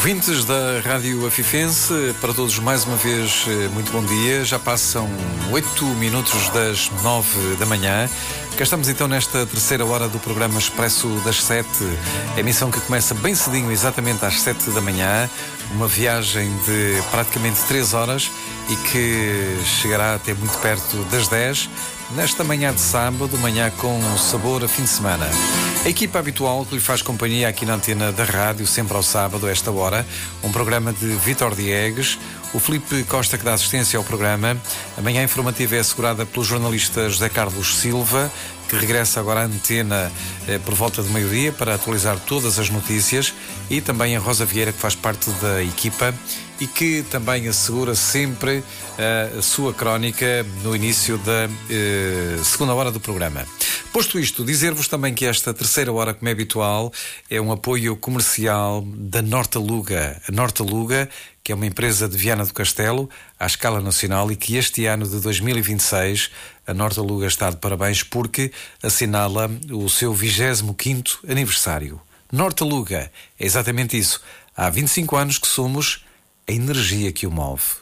Ouvintes da Rádio Afifense, para todos mais uma vez, muito bom dia. Já passam 8 minutos das 9 da manhã. Cá estamos então nesta terceira hora do programa Expresso das 7, emissão que começa bem cedinho, exatamente às 7 da manhã. Uma viagem de praticamente 3 horas e que chegará até muito perto das 10, nesta manhã de sábado, manhã com sabor a fim de semana. A equipa habitual que lhe faz companhia aqui na antena da rádio, sempre ao sábado, a esta hora, um programa de Vítor Diegues, o Filipe Costa que dá assistência ao programa. A manhã informativa é assegurada pelo jornalista José Carlos Silva, que regressa agora à antena por volta do meio-dia para atualizar todas as notícias, e também a Rosa Vieira, que faz parte da equipa e que também assegura sempre a sua crónica no início da segunda hora do programa. Posto isto, dizer-vos também que esta terceira hora, como é habitual, é um apoio comercial da Nortaluga. A Nortaluga, que é uma empresa de Viana do Castelo, à escala nacional, e que este ano de 2026 a Nortaluga está de parabéns porque assinala o seu 25º aniversário. Nortaluga, é exatamente isso. Há 25 anos que somos a energia que o move.